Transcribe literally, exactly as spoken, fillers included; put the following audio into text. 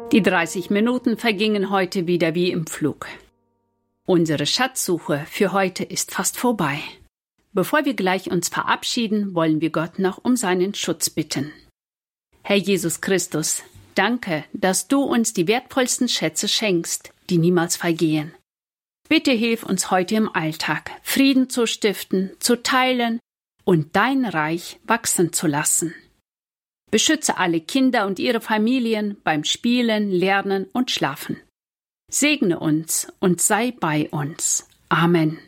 Die dreißig Minuten vergingen heute wieder wie im Flug. Unsere Schatzsuche für heute ist fast vorbei. Bevor wir gleich uns verabschieden, wollen wir Gott noch um seinen Schutz bitten. Herr Jesus Christus, danke, dass du uns die wertvollsten Schätze schenkst, die niemals vergehen. Bitte hilf uns heute im Alltag, Frieden zu stiften, zu teilen und dein Reich wachsen zu lassen. Beschütze alle Kinder und ihre Familien beim Spielen, Lernen und Schlafen. Segne uns und sei bei uns. Amen.